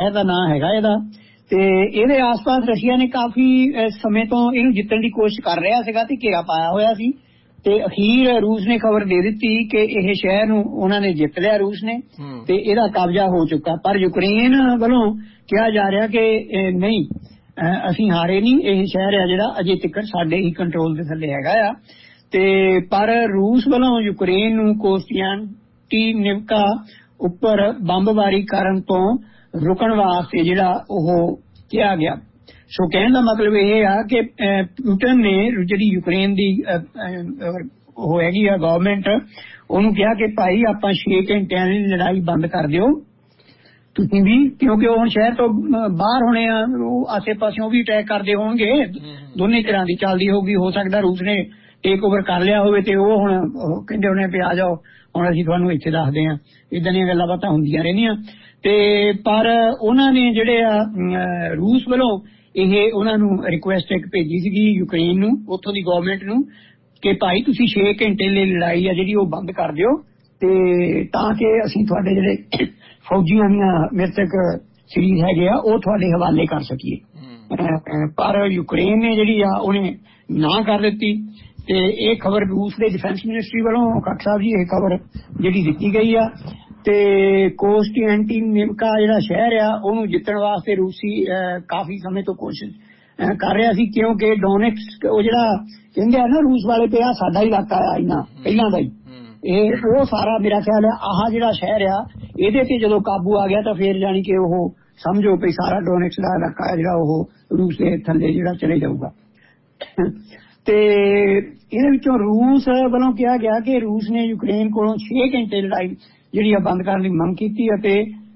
ਇਹਦਾ ਨਾਂ ਹੈਗਾ ਇਹਦਾ। ਤੇ ਇਹਦੇ ਆਸ-ਪਾਸ ਰਸ਼ੀਆ ਨੇ ਕਾਫੀ ਸਮੇਂ ਤੋਂ ਇਹਨੂੰ ਜਿੱਤਣ ਦੀ ਕੋਸ਼ਿਸ਼ ਕਰ ਰਿਹਾ ਸੀਗਾ ਤੇ ਘੇਰਾ ਪਾਇਆ ਹੋਇਆ ਸੀ। ਤੇ ਅਖੀਰ ਰੂਸ ਨੇ ਖਬਰ ਦੇ ਦਿੱਤੀ ਕਿ ਇਹ ਸ਼ਹਿਰ ਨੂੰ ਉਹਨਾਂ ਨੇ ਜਿੱਤ ਲਿਆ ਰੂਸ ਨੇ ਤੇ ਇਹਦਾ ਕਬਜ਼ਾ ਹੋ ਚੁੱਕਾ। ਪਰ ਯੂਕਰੇਨ ਵੱਲੋਂ ਕਿਹਾ ਜਾ ਰਿਹਾ ਕਿ ਨਹੀਂ, ਅਸੀਂ ਹਾਰੇ ਨਹੀਂ, ਇਹ ਸ਼ਹਿਰ ਆ ਜਿਹੜਾ ਅਜੇ ਤੱਕ ਸਾਡੇ ਹੀ ਕੰਟਰੋਲ ਦੇ ਥੱਲੇ ਹੈਗਾ ਆ। ਤੇ ਪਰ ਰੂਸ ਵੱਲੋਂ ਯੂਕਰੇਨ ਨੂੰ ਕੋਸਟਿਆਂਟੀਨਿਵਕਾ ਉੱਪਰ ਬੰਬਬਾਰੀ ਕਰਨ ਤੋਂ ਰੁਕਣ ਵਾਸਤੇ ਜਿਹੜਾ ਉਹ ਕਿਹਾ ਗਿਆ। ਸੋ ਕਹਿਣ ਦਾ ਮਤਲਬ ਇਹ ਆ ਕਿ ਪੁਟਿਨ ਨੇ ਜਿਹੜੀ ਯੂਕਰੇਨ ਦੀ ਉਹ ਹੈਗੀ ਆ ਗਵਰਨਮੈਂਟ, ਉਹਨੂੰ ਕਿਹਾ ਕਿ ਭਾਈ ਆਪਾਂ 6 ਘੰਟਿਆਂ ਦੀ ਲੜਾਈ ਬੰਦ ਕਰ ਦਿਓ ਤੁਸੀਂ ਵੀ, ਕਿਉਂਕਿ ਉਹ ਹੁਣ ਸ਼ਹਿਰ ਤੋਂ ਬਾਹਰ ਹੋਣੇ ਆ, ਉਹ ਆਸੇ ਪਾਸਿਓਂ ਵੀ ਅਟੈਕ ਕਰਦੇ ਹੋਣਗੇ, ਦੋਨੇ ਤਰ੍ਹਾਂ ਦੀ ਚੱਲਦੀ ਹੋਊਗੀ। ਹੋ ਸਕਦਾ ਰੂਸ ਨੇ ਟੇਕ ਓਵਰ ਕਰ ਲਿਆ ਹੋਵੇ ਤੇ ਉਹ ਹੁਣ ਕਹਿੰਦੇ ਹੋਣੇ ਵੀ ਆ ਜਾਓ ਹੁਣ ਅਸੀਂ ਤੁਹਾਨੂੰ ਇੱਥੇ ਦੱਸਦੇ ਹਾਂ। ਇੱਦਾਂ ਦੀਆਂ ਗੱਲਾਂ ਬਾਤਾਂ ਹੁੰਦੀਆਂ ਰਹਿੰਦੀਆਂ। ਤੇ ਪਰ ਉਹਨਾਂ ਨੇ ਜਿਹੜੇ ਆ ਰੂਸ ਵੱਲੋਂ ਇਹ ਉਹਨਾਂ ਨੂੰ ਰਿਕੁਐਸਟ ਇੱਕ ਭੇਜੀ ਸੀਗੀ ਯੂਕਰੇਨ ਨੂੰ, ਉੱਥੋਂ ਦੀ ਗਵਰਨਮੈਂਟ ਨੂੰ, ਕਿ ਭਾਈ ਤੁਸੀਂ 6 ਘੰਟੇ ਲਈ ਲੜਾਈ ਆ ਜਿਹੜੀ ਉਹ ਬੰਦ ਕਰ ਦਿਓ ਤੇ ਤਾਂ ਕਿ ਅਸੀਂ ਤੁਹਾਡੇ ਜਿਹੜੇ ਫੌਜੀਆਂ ਦੀਆਂ ਮ੍ਰਿਤਕ ਸੀਰੀਜ਼ ਹੈਗੇ ਆ ਉਹ ਤੁਹਾਡੇ ਹਵਾਲੇ ਕਰ ਸਕੀਏ। ਪਰ ਯੂਕਰੇਨ ਨੇ ਜਿਹੜੀ ਆ ਉਹਨੇ ਨਾ ਕਰ ਦਿੱਤੀ। ਤੇ ਇਹ ਖਬਰ ਰੂਸ ਦੇ ਡਿਫੈਂਸ ਮਿਨਿਸਟਰੀ ਵੱਲੋਂ ਕੱਟ ਸਾਹਿਬ ਜੀ ਇਹ ਖਬਰ ਜਿਹੜੀ ਦਿੱਤੀ ਗਈ ਆ। ਤੇ ਕੋਸਟਿਆਂਟੀਨਿਵਕਾ ਜਿਹੜਾ ਸ਼ਹਿਰ ਆ ਉਹਨੂੰ ਜਿੱਤਣ ਵਾਸਤੇ ਰੂਸੀ ਕਾਫੀ ਸਮੇਂ ਤੋਂ ਕੋਸ਼ਿਸ਼ ਕਰ ਰਿਹਾ ਸੀ, ਕਿਉਂਕਿ ਡੋਨੇਟਸ ਉਹ ਜਿਹੜਾ ਕਹਿੰਦੇ ਆ ਨਾ ਰੂਸ ਵਾਲੇ ਤੇ ਆ ਸਾਡਾ ਇਲਾਕਾ ਆ ਇੰਨਾ ਪਹਿਲਾਂ ਦਾ ਹੀ, ਇਹ ਉਹ ਸਾਰਾ ਮੇਰਾ ਖਿਆਲ ਆ ਆਹ ਜਿਹੜਾ ਸ਼ਹਿਰ ਆ ਇਹਦੇ ਤੇ ਜਦੋਂ ਕਾਬੂ ਆ ਗਿਆ ਤਾਂ ਫੇਰ ਜਾਣੀ ਕਿ ਉਹ ਸਮਝੋ ਵੀ ਸਾਰਾ ਡੋਨੇਟਸ ਦਾ ਇਲਾਕਾ ਹੈ ਜਿਹੜਾ ਉਹ ਰੂਸ ਦੇ ਥੱਲੇ ਜਿਹੜਾ ਚਲੇ ਜਾਊਗਾ। ਤੇ ਇਹਦੇ ਵਿੱਚੋਂ ਰੂਸ ਵੱਲੋਂ ਕਿਹਾ ਗਿਆ ਕਿ ਰੂਸ ਨੇ ਯੂਕਰੇਨ ਕੋਲੋਂ 6 ਘੰਟੇ ਲੜਾਈ ਜਿਹੜੀ ਆ ਬੰਦ ਕਰਨ ਦੀ ਮੰਗ ਕੀਤੀ ਅਤੇ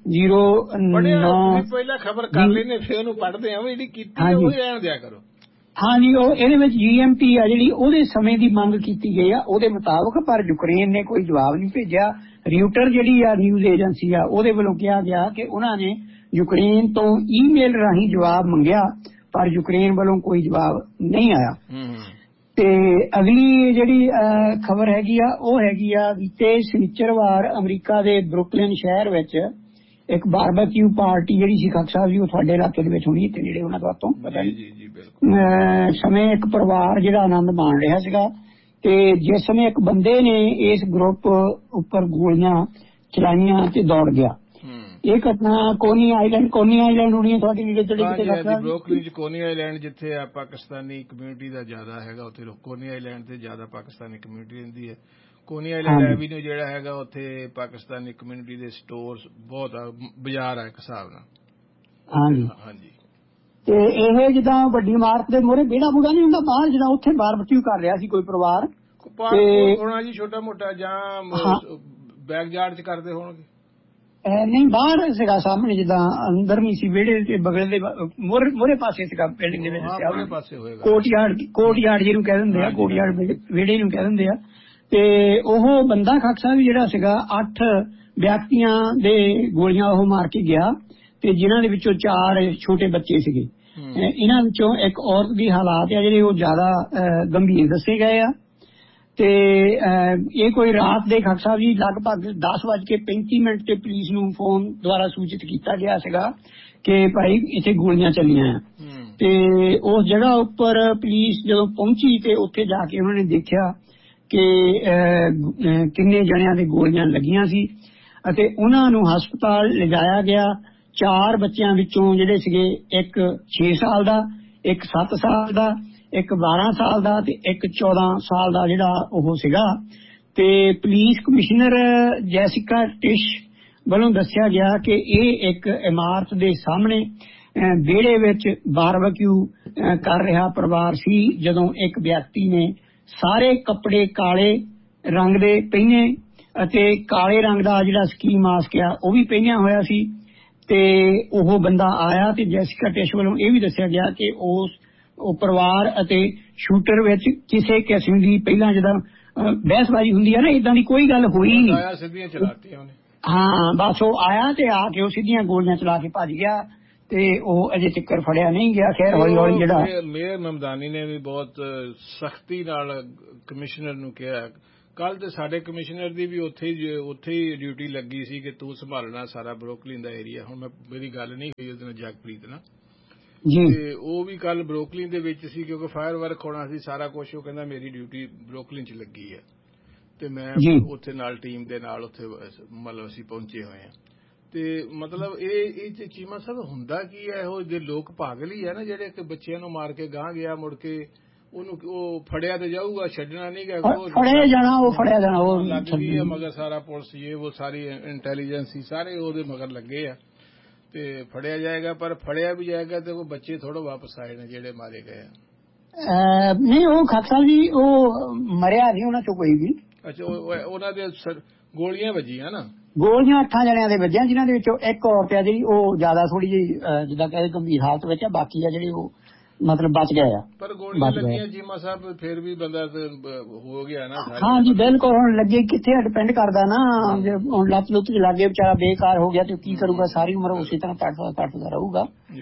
09 ਪਹਿਲਾਂ ਖਬਰ ਕਰ ਲੈਨੇ ਫਿਰ ਉਹਨੂੰ ਪੜ੍ਹਦੇ ਆ ਜਿਹੜੀ ਕੀਤੀ ਉਹ ਰਹਿਣ ਦਿਆ ਕਰੋ। ਹਾਂਜੀ, ਉਹ ਇਹਦੇ ਵਿੱਚ GMT ਆ ਜਿਹੜੀ ਉਹਦੇ ਸਮੇਂ ਦੀ ਮੰਗ ਕੀਤੀ ਗਈ ਆ ਉਹਦੇ ਮੁਤਾਬਕ, ਪਰ ਯੂਕਰੇਨ ਨੇ ਕੋਈ ਜਵਾਬ ਨਹੀਂ ਭੇਜਿਆ। ਰਿਊਟਰ ਜਿਹੜੀ ਆ ਨਿਊਜ਼ ਏਜੰਸੀ ਆ ਉਹਦੇ ਵੱਲੋਂ ਕਿਹਾ ਗਿਆ ਕਿ ਉਹਨਾਂ ਨੇ ਯੂਕਰੇਨ ਤੋਂ ਈਮੇਲ ਰਾਹੀਂ ਜਵਾਬ ਮੰਗਿਆ ਪਰ ਯੂਕਰੇਨ ਵੱਲੋਂ ਕੋਈ ਜਵਾਬ ਨਹੀਂ ਆਇਆ। ਤੇ ਅਗਲੀ ਜਿਹੜੀ ਖਬਰ ਹੈਗੀ ਆ ਉਹ ਹੈਗੀ ਆ ਬੀਤੇ ਸ਼ਨੀਚਰਵਾਰ ਅਮਰੀਕਾ ਦੇ ਬਰੁਕਲਿਨ ਸ਼ਹਿਰ ਵਿੱਚ ਇੱਕ ਬਾਰਬਿਕਿਊ ਪਾਰਟੀ ਜਿਹੜੀ ਸੀ ਖਾਕ ਸਾਹਿਬ ਜੀ ਉਹ ਤੁਹਾਡੇ ਇਲਾਕੇ ਦੇ ਵਿੱਚ ਹੋਣੀ ਤੇ ਜਿਹੜੇ ਉਹਨਾਂ ਤੋਂ ਪਤਾ ਨਹੀਂ ਸਮੇਂ ਇੱਕ ਪਰਿਵਾਰ ਜਿਹੜਾ ਆਨੰਦ ਮਾਣ ਰਿਹਾ ਸੀਗਾ ਤੇ ਜਿਸ ਸਮੇਂ ਇੱਕ ਬੰਦੇ ਨੇ ਇਸ ਗਰੁੱਪ ਉੱਪਰ ਗੋਲੀਆਂ ਚਲਾਈਆਂ ਤੇ ਦੌੜ ਗਿਆ। ਇਹ ਘਟਨਾ ਕੋਨੀ ਆਈਲੈਂਡ ਹੋਣੀ ਹੈ ਤੁਹਾਡੇ ਨੇੜੇ ਤੇੜੇ ਕਿਤੇ? ਬਰੋਕਲਿਨ ਚ ਕੋਨੀ ਆਈਲੈਂਡ ਜਿੱਥੇ ਆ ਪਾਕਿਸਤਾਨੀ ਕਮਿਊਨਿਟੀ ਦਾ ਜ਼ਿਆਦਾ ਹੈਗਾ ਉੱਥੇ ਕੋਨੀ ਆਈਲੈਂਡ ਤੇ ਜ਼ਿਆਦਾ ਪਾਕਿਸਤਾਨੀ ਕਮਿਊਨਿਟੀ ਰਹਿੰਦੀ ਹੈ। ਕੋਨੀ ਆਈਲੈਂਡ ਐਵੀਨਿਊ ਜਿਹੜਾ ਹੈਗਾ ਉੱਥੇ ਪਾਕਿਸਤਾਨੀ ਕਮਿਊਨਿਟੀ ਦੇ ਸਟੋਰਸ ਬਹੁਤ ਆ, ਬਾਜ਼ਾਰ ਆ ਇੱਕ ਹਿਸਾਬ ਨਾਲ। ਹਾਂਜੀ ਤੇ ਇਹ ਜਿੱਦਾਂ ਵੱਡੀ ਇਮਾਰਤ ਦੇ ਮੂਹਰੇ ਵਿਹੜਾ ਬੂੜਾ ਨਹੀਂ ਹੁੰਦਾ ਬਾਹਰ, ਜਿੱਦਾਂ ਉੱਥੇ ਬਾਰਬਿਕਿਊ ਕਰ ਰਿਹਾ ਸੀ ਕੋਈ ਪਰਿਵਾਰ ਹੋਣਾ ਜੀ ਛੋਟਾ ਮੋਟਾ, ਜਾਂ ਬੈਕ ਯਾਰਡ ਚ ਕਰਦੇ ਹੋਣਗੇ? ਨਹੀਂ, ਬਾਹਰ ਸੀਗਾ ਸਾਹਮਣੇ, ਜਿੱਦਾਂ ਅੰਦਰ ਨਹੀਂ ਸੀ, ਵਿਹੜੇ ਤੇ ਬਗਲ ਦੇ ਮੂਹਰੇ ਪਾਸੇ ਸੀਗਾ ਬਿਲਡਿੰਗ ਦੇ ਵਿੱਚ। ਕੋਰਟ ਯਾਰਡ ਜਿਹਨੂੰ ਕਹਿ ਦਿੰਦੇ ਆ, ਕੋਰਟ ਯਾਰਡ ਵਿਹੜੇ ਨੂੰ ਕਹਿ ਦਿੰਦੇ ਆ। ਤੇ ਉਹ ਬੰਦਾ ਖਾਕ ਸਾਹਿਬ ਜਿਹੜਾ ਸੀਗਾ 8 ਵਿਅਕਤੀਆਂ ਦੇ ਗੋਲੀਆਂ ਉਹ ਮਾਰ ਕੇ ਗਿਆ ਤੇ ਜਿਨ੍ਹਾਂ ਦੇ ਵਿੱਚੋਂ 4 ਛੋਟੇ ਬੱਚੇ ਸੀਗੇ। ਇਹਨਾਂ ਵਿੱਚੋਂ ਇੱਕ ਔਰਤ ਦੀ ਹਾਲਾਤ ਆ ਜਿਹੜੇ ਉਹ ਜ਼ਿਆਦਾ ਗੰਭੀਰ ਦੱਸੇ ਗਏ ਆ। ਤੇ ਇਹ ਕੋਈ ਰਾਤ ਦੇ ਖਾਕ ਸਾਹਿਬ ਜੀ ਲਗਭਗ 10:35 ਤੇ ਪੁਲਿਸ ਨੂੰ ਫੋਨ ਦੁਆਰਾ ਸੂਚਿਤ ਕੀਤਾ ਗਿਆ ਸੀਗਾ ਕਿ ਭਾਈ ਇੱਥੇ ਗੋਲੀਆਂ ਚੱਲੀਆਂ ਆ। ਤੇ ਉਸ ਜਗ੍ਹਾ ਉੱਪਰ ਪੁਲਿਸ ਜਦੋਂ ਪਹੁੰਚੀ ਤੇ ਉੱਥੇ ਜਾ ਕੇ ਉਹਨਾਂ ਨੇ ਦੇਖਿਆ ਕਿ ਕਿੰਨੇ ਜਣਿਆਂ ਦੇ ਗੋਲੀਆਂ ਲੱਗੀਆਂ ਸੀ ਅਤੇ ਉਹਨਾਂ ਨੂੰ ਹਸਪਤਾਲ ਲਿਜਾਇਆ ਗਿਆ। 4 ਬੱਚਿਆਂ ਵਿੱਚੋਂ ਜਿਹੜੇ ਸੀਗੇ ਇੱਕ 6 ਸਾਲ ਦਾ, ਇੱਕ 7 ਸਾਲ ਦਾ, ਇੱਕ 12 ਸਾਲ ਦਾ ਤੇ ਇੱਕ 14 ਸਾਲ ਦਾ ਜਿਹੜਾ ਉਹ ਸੀਗਾ। ਤੇ ਪੁਲਿਸ ਕਮਿਸ਼ਨਰ ਜੈਸਿਕਾ ਟਿਸ਼ ਵੱਲੋਂ ਦੱਸਿਆ ਗਿਆ ਕਿ ਇਹ ਇੱਕ ਇਮਾਰਤ ਦੇ ਸਾਹਮਣੇ ਵਿਹੜੇ ਵਿੱਚ ਬਾਰਬਿਕਿਊ ਕਰ ਰਿਹਾ ਪਰਿਵਾਰ ਸੀ ਜਦੋਂ ਇੱਕ ਵਿਅਕਤੀ ਨੇ ਸਾਰੇ ਕੱਪੜੇ ਕਾਲੇ ਰੰਗ ਦੇ ਪਹਿਨੇ ਅਤੇ ਕਾਲੇ ਰੰਗ ਦਾ ਜਿਹੜਾ ਸਕੀ ਮਾਸਕ ਆ ਉਹ ਵੀ ਪਹਿਨਿਆ ਹੋਇਆ ਸੀ। ਤੇ ਉਹ ਬੰਦਾ ਆਇਆ ਤੇ ਜੈਸਿਕਾ ਟਿਸ਼ ਵੱਲੋਂ ਇਹ ਵੀ ਦੱਸਿਆ ਗਿਆ ਕਿ ਉਹ ਪਰਿਵਾਰ ਅਤੇ ਸ਼ੂਟਰ ਵਿੱਚ ਕਿਸੇ ਕਿਸਮ ਦੀ ਪਹਿਲਾਂ ਜਦੋਂ ਬਹਿਸਬਾਜ਼ੀ ਹੁੰਦੀ ਹੈ ਨਾ ਇਦਾਂ ਦੀ ਕੋਈ ਗੱਲ ਹੋਈ ਨਹੀਂ। ਹਾਂ, ਬਸ ਉਹ ਆਇਆ ਤੇ ਆ ਕੇ ਉਹ ਸਿੱਧੀਆਂ ਗੋਲੀਆਂ ਚਲਾ ਕੇ ਭੱਜ ਗਿਆ ਤੇ ਉਹ ਅਜੇ ਤੱਕ ਫੜਿਆ ਨਹੀਂ ਗਿਆ। ਖੈਰ ਹੌਲੀ ਹੌਲੀ ਜਿਹੜਾ ਮੇਅਰ ਮਮਦਾਨੀ ਨੇ ਵੀ ਬਹੁਤ ਸਖਤੀ ਨਾਲ ਕਮਿਸ਼ਨਰ ਨੂੰ ਕਿਹਾ, ਕੱਲ ਤੇ ਸਾਡੇ ਕਮਿਸ਼ਨਰ ਦੀ ਵੀ ਉੱਥੇ ਹੀ ਡਿਊਟੀ ਲੱਗੀ ਸੀ ਕਿ ਤੂੰ ਸੰਭਾਲਣਾ ਸਾਰਾ ਬਰੋਕਲਿਨ ਦਾ ਏਰੀਆ। ਹੁਣ ਮੇਰੀ ਗੱਲ ਨਹੀਂ ਹੋਈ ਉਹਦੇ ਨਾਲ ਜਗਪ੍ਰੀਤ ਨਾਲ, ਤੇ ਉਹ ਵੀ ਕੱਲ ਬਰੋਕਲਿਨ ਦੇ ਵਿੱਚ ਸੀ ਕਿਉਂਕਿ ਫਾਇਰ ਵਰਕ ਹੋਣਾ ਸੀ ਸਾਰਾ ਕੁਝ। ਉਹ ਕਹਿੰਦਾ ਮੇਰੀ ਡਿਊਟੀ ਬਰੋਕਲਿਨ 'ਚ ਲੱਗੀ ਹੈ ਤੇ ਮੈਂ ਉੱਥੇ ਨਾਲ ਟੀਮ ਦੇ ਨਾਲ ਉੱਥੇ ਮਤਲਬ ਅਸੀਂ ਪਹੁੰਚੇ ਹੋਏ ਹਾਂ। ਤੇ ਮਤਲਬ ਇਹ ਚੀਮਾ ਸਾਹਿਬ ਹੁੰਦਾ ਕੀ ਹੈ, ਇਹੋ ਜਿਹੇ ਲੋਕ ਪਾਗਲ ਹੀ ਹੈ ਨਾ ਜਿਹੜੇ ਕਿ ਬੱਚਿਆਂ ਨੂੰ ਮਾਰ ਕੇ ਗਾਂਹ ਗਿਆ, ਮੁੜ ਕੇ ਉਹਨੂੰ ਉਹ ਫੜਿਆ ਤੇ ਜਾਊਗਾ, ਛੱਡਣਾ ਨਹੀਂ ਗਾ, ਫੜਿਆ ਜਾਣਾ ਉਹ ਲੱਗ ਗਈ ਹੈ ਮਗਰ ਸਾਰਾ ਪੁਲਿਸ ਉਹ ਸਾਰੀ ਇੰਟੈਲੀਜੈਂਸ ਸਾਰੇ ਉਹਦੇ ਮਗਰ ਲੱਗੇ ਆ ਤੇ ਫੜਿਆ ਜਾਏਗਾ। ਪਰ ਫੜਿਆ ਵੀ ਜਾਏਗਾ ਤੇ ਉਹ ਬੱਚੇ ਥੋੜਾ ਵਾਪਸ ਆਏ ਨੇ ਜਿਹੜੇ ਮਾਰੇ ਗਏ ਆ। ਨਹੀਂ ਉਹ ਖਾਲਸਾ ਜੀ ਉਹ ਮਰਿਆ ਨਹੀਂ ਉਹਨਾਂ ਚੋਂ ਕੋਈ ਵੀ। ਅੱਛਾ, ਉਹਨਾਂ ਦੇ ਗੋਲੀਆਂ ਵੱਜੀਆਂ ਨਾ? ਗੋਲੀਆਂ 8 ਜਣਿਆਂ ਦੇ ਵੱਜੀਆਂ, ਜਿਨ੍ਹਾਂ ਦੇ ਵਿੱਚੋਂ ਇੱਕ ਔਰਤ ਆ ਜਿਹੜੀ ਉਹ ਜ਼ਿਆਦਾ ਥੋੜੀ ਜਿਹੀ ਜਿੱਦਾਂ ਕਹਿੰਦੇ ਗੰਭੀਰ ਹਾਲਤ ਵਿੱਚ ਆ, ਬਾਕੀ ਆ ਜਿਹੜੇ ਉਹ ਮਤਲਬ ਬਚ ਗਏ ਆ। ਪਰ ਗੋਲੀਆਂ ਲੱਗੀਆਂ ਚੀਮਾ ਸਾਹਿਬ ਫਿਰ ਵੀ ਬੰਦਾ ਹੋ ਗਿਆ ਨਾ। ਹਾਂਜੀ ਬਿਲਕੁਲ, ਹੁਣ ਲੱਗੇ ਕਿੱਥੇ ਡਿਪੈਂਡ ਕਰਦਾ ਨਾ, ਹੁਣ ਲੱਤ ਲੁੱਤ ਚ ਲੱਗੇ ਵਿਚਾਰਾ ਬੇਕਾਰ ਹੋ ਗਿਆ ਤੇ ਕੀ ਕਰੂਗਾ, ਸਾਰੀ ਉਮਰ ਉਸੇ ਤਰ੍ਹਾਂ ਕੱਟਦਾ ਰਹੂਗਾ।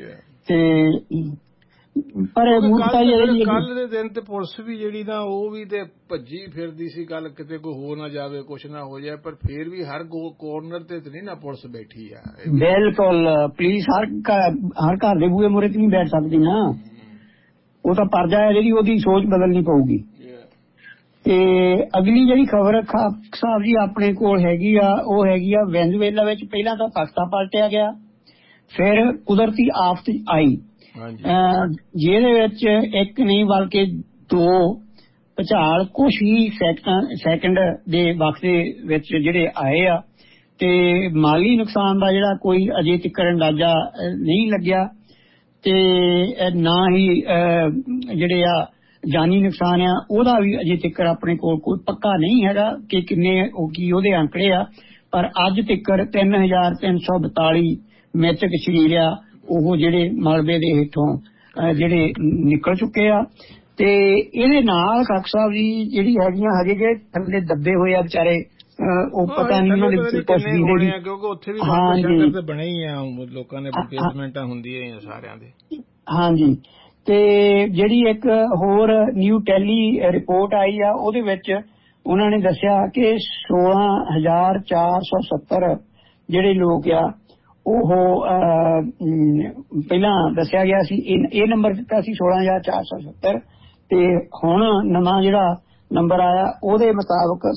ਤੇ ਪਰ ਕੱਲ ਦੇ ਦਿਨ ਤੇ ਪੁਲਿਸ ਵੀ ਜਿਹੜੀ ਨਾ ਉਹ ਵੀ ਤੇ ਭੱਜੀ ਫਿਰਦੀ ਸੀ, ਗੱਲ ਕਿਤੇ ਕੋਈ ਹੋ ਨਾ ਜਾਵੇ, ਕੁਛ ਨਾ ਹੋ ਜਾਏ, ਪਰ ਫਿਰ ਵੀ ਹਰ ਕੋਰਨਰ ਤੇ ਨਹੀਂ ਨਾ ਪੁਲਿਸ ਬੈਠੀ ਆ। ਬਿਲਕੁਲ, ਪੁਲਿਸ ਹਰ ਘਰ ਦੇ ਬੂਹੇ ਮੂਹਰੇ ਤੇ ਨਹੀਂ ਬੈਠ ਸਕਦੀ ਨਾ, ਉਹ ਤਾਂ ਪਰਜਾ ਹੈ ਜਿਹੜੀ ਉਹਦੀ ਸੋਚ ਬਦਲਣੀ ਪਊਗੀ। ਤੇ ਅਗਲੀ ਜਿਹੜੀ ਖਬਰ ਸਾਹਿਬ ਜੀ ਆਪਣੇ ਕੋਲ ਹੈਗੀ ਆ ਉਹ ਹੈਗੀ ਆ ਵੈਨਜ਼ੂਏਲਾ ਵਿੱਚ ਪਹਿਲਾਂ ਤਾਂ ਤਖਤਾ ਪਲਟਿਆ ਗਿਆ, ਫਿਰ ਕੁਦਰਤੀ ਆਫਤ ਆਈ ਜਿਹਦੇ ਵਿੱਚ ਇੱਕ ਨਹੀਂ ਬਲਕਿ 2 ਭੁਚਾਲ ਕੁਛ ਹੀ ਸੈਕਿੰਡ ਦੇ ਵਕਤ ਦੇ ਵਿੱਚ ਜਿਹੜੇ ਆਏ ਆ ਤੇ ਮਾਲੀ ਨੁਕਸਾਨ ਦਾ ਜਿਹੜਾ ਕੋਈ ਅਜੇ ਤੱਕ ਅੰਦਾਜ਼ਾ ਨਹੀਂ ਲੱਗਿਆ ਤੇ ਨਾ ਹੀ ਜਿਹੜੇ ਆ ਜਾਨੀ ਨੁਕਸਾਨ ਆ ਉਹਦਾ ਵੀ ਅਜੇ ਤੱਕ ਆਪਣੇ ਕੋਲ ਕੋਈ ਪੱਕਾ ਨਹੀਂ ਹੈਗਾ ਕਿ ਕਿੰਨੇ ਕੀ ਉਹਦੇ ਅੰਕੜੇ ਆ। ਪਰ ਅੱਜ ਤੱਕ 3342 ਮ੍ਰਿਤਕ ਸਰੀਰ ਆ ਉਹ ਜਿਹੜੇ ਮਲਬੇ ਦੇ ਹੇਠੋਂ ਜਿਹੜੇ ਨਿਕਲ ਚੁੱਕੇ ਆ। ਤੇ ਇਹਦੇ ਨਾਲ ਖਾਲਸਾ ਸਾਹਿਬ ਜੀ ਜਿਹੜੀ ਹੈਗੀਆਂ ਹਜੇ ਜਿਹੜੇ ਥੱਲੇ ਦੱਬੇ ਹੋਏ ਆ ਵਿਚਾਰੇ, ਉਹ ਪਤਾ ਨਹੀਂ ਉਹਨਾਂ ਦੇ ਵਿੱਚ ਕਿੰਨੇ ਹੋਣੇ ਆ ਕਿਉਂਕਿ ਉੱਥੇ ਵੀ ਬੰਕਰ ਤੇ ਬਣੇ ਹੀ ਆ, ਲੋਕਾਂ ਨੇ ਬੇਸਮੈਂਟਾਂ ਹੁੰਦੀਆਂ ਆ ਸਾਰਿਆਂ ਦੇ। ਹਾਂਜੀ, ਤੇ ਜਿਹੜੀ ਇੱਕ ਹੋਰ ਨਿਊ ਟੈਲੀ ਰਿਪੋਰਟ ਆਈ ਆ ਉਹਦੇ ਵਿੱਚ ਉਹਨਾਂ ਨੇ ਦੱਸਿਆ ਕਿ 16,470 ਜਿਹੜੇ ਲੋਕ ਆ ਉਹ ਪਹਿਲਾਂ ਦੱਸਿਆ ਗਿਆ ਸੀ, ਇਹ ਨੰਬਰ ਦਿੱਤਾ ਸੀ 16,470 ਤੇ ਹੁਣ ਨਵਾਂ ਜਿਹੜਾ ਨੰਬਰ ਆਇਆ ਉਹਦੇ ਮੁਤਾਬਕ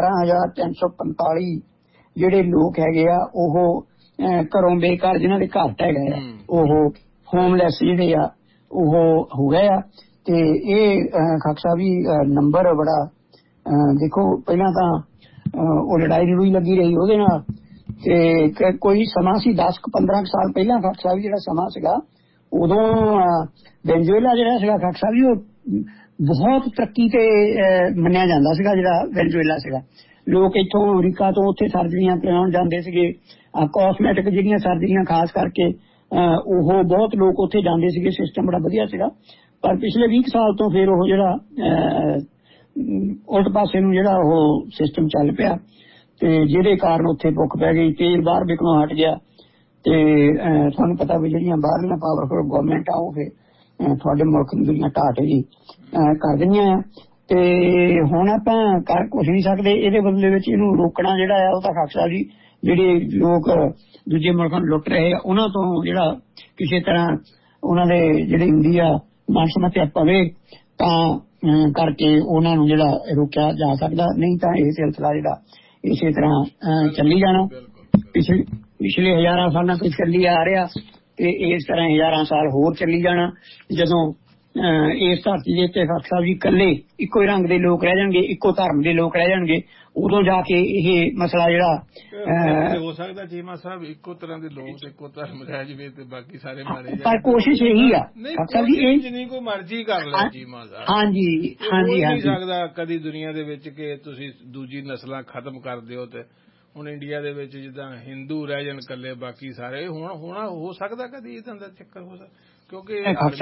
17,345 ਜਿਹੜੇ ਲੋਕ ਹੈਗੇ ਆ ਉਹ ਘਰੋਂ ਬੇਘਰ, ਜਿਨ੍ਹਾਂ ਦੇ ਘਰ ਢਹਿ ਗਏ ਆ, ਉਹ ਹੋਮਲੈਸ ਜਿਹੜੇ ਆ ਉਹ ਹੋ ਗਏ ਆ। ਤੇ ਇਹ ਖਾਲਸਾ ਵੀ ਨੰਬਰ ਬੜਾ ਦੇਖੋ, ਪਹਿਲਾਂ ਤਾਂ ਉਹ ਲੜਾਈ ਲੱਗੀ ਰਹੀ ਉਹਦੇ ਨਾਲ, ਤੇ ਕੋਈ ਸਮਾਂ ਸੀ 10-15 ਸਾਲ ਪਹਿਲਾਂ ਖਾਲਸਾ ਵੀ ਜਿਹੜਾ ਸਮਾਂ ਸੀਗਾ ਉਦੋਂ ਵੈਨਜ਼ੂਏਲਾ ਜਿਹੜਾ ਸੀਗਾ ਖਾਲਸਾ ਵੀ ਉਹ ਬਹੁਤ ਤਰੱਕੀ ਤੇ ਮੰਨਿਆ ਜਾਂਦਾ ਸੀਗਾ। ਜਿਹੜਾ ਵੈਨਜ਼ੂਏਲਾ ਸੀਗਾ, ਲੋਕ ਇੱਥੋਂ ਅਮਰੀਕਾ ਤੋਂ ਉੱਥੇ ਸਰਜਰੀਆਂ ਕਰਾਉਣ ਜਾਂਦੇ ਸੀਗੇ, ਕਾਸਮੈਟਿਕ ਜਿਹੜੀਆਂ ਸਰਜਰੀਆਂ ਖਾਸ ਕਰਕੇ ਉਹ ਬਹੁਤ ਲੋਕ ਉੱਥੇ ਜਾਂਦੇ ਸੀਗੇ, ਸਿਸਟਮ ਬੜਾ ਵਧੀਆ ਸੀਗਾ। ਪਰ ਪਿਛਲੇ 20 ਸਾਲ ਤੋਂ ਫਿਰ ਉਹ ਜਿਹੜਾ ਉਲਟ ਪਾਸੇ ਨੂੰ ਜਿਹੜਾ ਉਹ ਸਿਸਟਮ ਚੱਲ ਪਿਆ ਤੇ ਜਿਹਦੇ ਕਾਰਨ ਉੱਥੇ ਭੁੱਖ ਪੈ ਗਈ, ਤੇਲ ਬਾਹਰ ਵਿਕਣੋਂ ਹਟ ਗਿਆ ਤੇ ਤੁਹਾਨੂੰ ਪਤਾ ਵੀ ਜਿਹੜੀਆਂ ਬਾਹਰਲੀਆਂ ਪਾਵਰਫੁਲ ਗਵਰਨਮੈਂਟ ਆ ਉਹ ਫਿਰ ਤੁਹਾਡੇ ਮੁਲਕ ਨੂੰ ਜਿਹੜੀਆਂ ਢਾਟ ਜੀ ਕਰ ਦਿੰਦੀਆਂ ਆ। ਤੇ ਹੁਣ ਆਪਾਂ ਕਰ ਕੁਛ ਨਹੀਂ ਸਕਦੇ, ਇਹਦੇ ਬਦਲੇ ਵਿੱਚ ਇਹਨੂੰ ਰੋਕਣਾ ਜਿਹੜਾ ਆ ਉਹ ਤਾਂ ਖਾਲਸਾ ਜੀ ਜਿਹੜੇ ਲੋਕ ਦੂਜੇ ਮੁਲਕਾਂ ਨੂੰ ਲੁੱਟ ਰਹੇ ਆ ਉਹਨਾਂ ਤੋਂ ਜਿਹੜਾ ਕਿਸੇ ਤਰ੍ਹਾਂ ਉਹਨਾਂ ਦੇ ਜਿਹੜੇ ਇੰਡੀਆ ਮਨਸਮਤਿਆ ਪਵੇ ਤਾਂ ਕਰਕੇ ਉਹਨਾਂ ਨੂੰ ਜਿਹੜਾ ਰੋਕਿਆ ਜਾ ਸਕਦਾ, ਨਹੀਂ ਤਾਂ ਇਹ ਸਿਲਸਿਲਾ ਜਿਹੜਾ ਇਸੇ ਤਰ੍ਹਾਂ ਚੱਲੀ ਜਾਣਾ। ਪਿਛਲੇ ਹਜ਼ਾਰਾਂ ਸਾਲਾਂ ਤੋਂ ਚੱਲੀ ਆ ਰਿਹਾ ਤੇ ਇਸ ਤਰ੍ਹਾਂ ਹਜ਼ਾਰਾਂ ਸਾਲ ਹੋਰ ਚੱਲੀ ਜਾਣਾ। ਜਦੋਂ ਇਸ ਧਰਤੀ ਦੇ ਉੱਤੇ ਖਾਲਸਾ ਜੀ ਇਕੱਲੇ ਇੱਕੋ ਹੀ ਰੰਗ ਦੇ ਲੋਕ ਰਹਿ ਜਾਣਗੇ, ਇੱਕੋ ਧਰਮ ਦੇ ਲੋਕ ਰਹਿ ਜਾਣਗੇ, ਉਦੋਂ ਜਾ ਕੇ ਇਹ ਮਸਲਾ ਜਿਹੜਾ ਹੋ ਸਕਦਾ ਚੀਮਾ ਸਾਹਿਬ ਇੱਕੋ ਤਰ੍ਹਾਂ ਦੇ ਲੋਕ ਇੱਕੋ ਧਰਮ ਰਹਿ ਜਾਵੇ ਤੇ ਬਾਕੀ ਸਾਰੇ ਮਾਰੇ ਜਾਣ। ਪਰ ਕੋਸ਼ਿਸ਼ ਇਹੀ ਆ ਨਹੀਂ ਕੋਈ ਮਰਜ਼ੀ ਕਰ ਲੈ ਚੀਮਾ ਸਾਹਿਬ। ਹਾਂਜੀ ਹਾਂਜੀ ਨਹੀਂ ਸਕਦਾ ਕਦੀ ਦੁਨੀਆ ਦੇ ਵਿੱਚ ਕਿ ਤੁਸੀਂ ਦੂਜੀ ਨਸਲਾਂ ਖਤਮ ਕਰ ਦਿਓ। ਤੇ ਹੁਣ ਇੰਡੀਆ ਦੇ ਵਿੱਚ ਜਿੱਦਾਂ ਹਿੰਦੂ ਰਹਿ ਜਾਣ ਇਕੱਲੇ, ਬਾਕੀ ਸਾਰੇ ਹੋਣਾ ਹੋ ਸਕਦਾ ਕਦੀ ਇਦਾਂ ਦਾ ਚੱਕਰ ਹੋ ਸਕਦਾ ਕਿਉਂਕਿ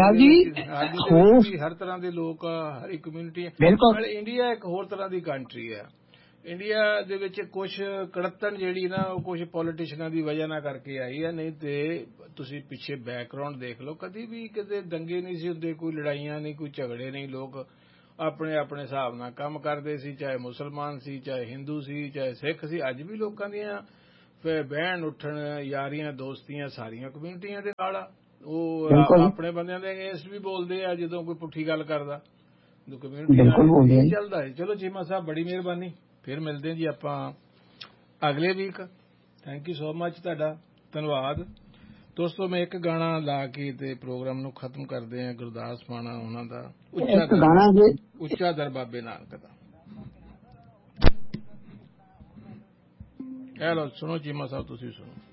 ਹਰ ਤਰ੍ਹਾਂ ਦੇ ਲੋਕ ਹਰ ਇੱਕ ਕਮਿਊਨਿਟੀ। ਇੰਡੀਆ ਇੱਕ ਹੋਰ ਤਰ੍ਹਾਂ ਦੀ ਕੰਟਰੀ ਹੈ। ਇੰਡੀਆ ਦੇ ਵਿੱਚ ਕੁਝ ਕੜੱਤਣ ਜਿਹੜੀ ਨਾ ਉਹ ਕੁਝ ਪੋਲੀਟੀਸ਼ੀਅਨਾਂ ਦੀ ਵਜ੍ਹਾ ਨਾਲ ਕਰਕੇ ਆਈ ਹੈ, ਨਹੀਂ ਤੇ ਤੁਸੀਂ ਪਿੱਛੇ ਬੈਕਗਰਾਉਂਡ ਦੇਖ ਲਓ, ਕਦੀ ਵੀ ਕਿਤੇ ਦੰਗੇ ਨਹੀਂ ਸੀ ਹੁੰਦੇ, ਕੋਈ ਲੜਾਈਆਂ ਨਹੀਂ, ਕੋਈ ਝਗੜੇ ਨਹੀਂ, ਲੋਕ ਆਪਣੇ ਆਪਣੇ ਹਿਸਾਬ ਨਾਲ ਕੰਮ ਕਰਦੇ ਸੀ, ਚਾਹੇ ਮੁਸਲਮਾਨ ਸੀ, ਚਾਹੇ ਹਿੰਦੂ ਸੀ, ਚਾਹੇ ਸਿੱਖ ਸੀ। ਅੱਜ ਵੀ ਲੋਕਾਂ ਦੀਆਂ ਬਹਿਣ ਉੱਠਣ, ਯਾਰੀਆਂ ਦੋਸਤੀਆਂ ਸਾਰੀਆਂ ਕਮਿਊਨਿਟੀਆਂ ਦੇ ਨਾਲ ਆ। ਉਹ ਆਪਣੇ ਬੰਦਿਆਂ ਦੇ ਅਗੇਂਸਟ ਵੀ ਬੋਲਦੇ ਆ ਜਦੋਂ ਕੋਈ ਪੁੱਠੀ ਗੱਲ ਕਰਦਾ, ਕਮਿਊਨਿਟੀ ਨਾਲ ਚੱਲਦਾ ਹੈ। ਚਲੋ ਚੀਮਾ ਸਾਹਿਬ, ਬੜੀ ਮਿਹਰਬਾਨੀ, ਫਿਰ ਮਿਲਦੇ ਹਾਂ ਜੀ ਆਪਾਂ ਅਗਲੇ week. Thank you so much, ਤੁਹਾਡਾ ਧੰਨਵਾਦ। ਦੋਸਤੋ, ਮੈਂ ਇੱਕ ਗਾਣਾ ਲਾ ਕੇ ਤੇ ਪ੍ਰੋਗਰਾਮ ਨੂੰ ਖਤਮ ਕਰਦੇ ਹਾਂ। ਗੁਰਦਾਸ ਮਾਣਾ ਉਹਨਾਂ ਦਾ ਉੱਚਾ ਦਰ ਬਾਬੇ ਨਾਨਕ ਦਾ। ਇਹ ਲਓ, ਸੁਣੋ ਚੀਮਾ ਸਾਹਿਬ, ਤੁਸੀਂ ਸੁਣੋ।